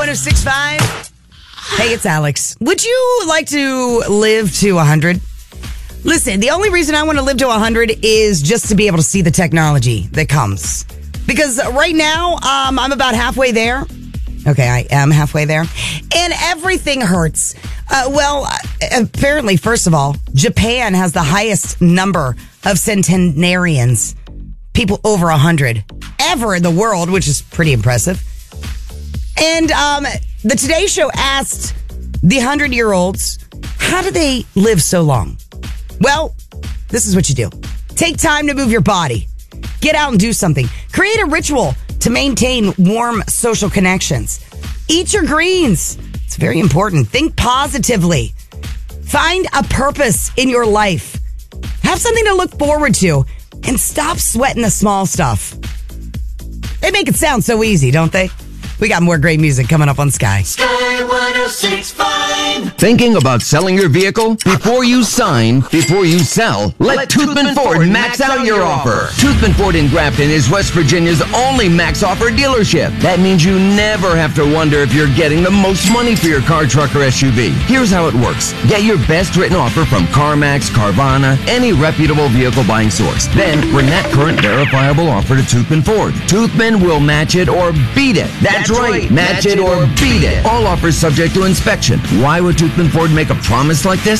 1065. Hey, it's Alex. Would you like to live to 100? Listen, the only reason I want to live to 100 is just to be able to see the technology that comes. Because right now, I'm about halfway there. Okay, I am halfway there. And everything hurts. Apparently, first of all, Japan has the highest number of centenarians, people over 100, ever in the world, which is pretty impressive. And the Today Show asked the 100-year-olds, how do they live so long? Well, this is what you do. Take time to move your body. Get out and do something. Create a ritual to maintain warm social connections. Eat your greens. It's very important. Think positively. Find a purpose in your life. Have something to look forward to. And stop sweating the small stuff. They make it sound so easy, don't they? We got more great music coming up on Sky. Sky 106.5. Thinking about selling your vehicle? Before you sign, before you sell, let Toothman Ford max out your offer. Toothman Ford in Grafton is West Virginia's only max offer dealership. That means you never have to wonder if you're getting the most money for your car, truck, or SUV. Here's how it works. Get your best written offer from CarMax, Carvana, any reputable vehicle buying source. Then bring that current verifiable offer to Toothman Ford. Toothman will match it or beat it. That's right. Match it or beat it. All offers subject to inspection. Why would Toothman Ford make a promise like this?